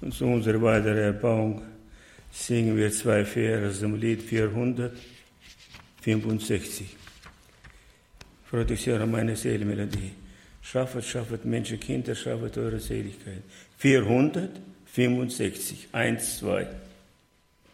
Und zu unserer weiteren Erbauung singen wir 2 Verse aus dem Lied 465. Freut euch sehr an meine Seelenmelodie. Schaffet, schaffet Menschenkinder, schaffet eure Seligkeit. 465. 1, 2.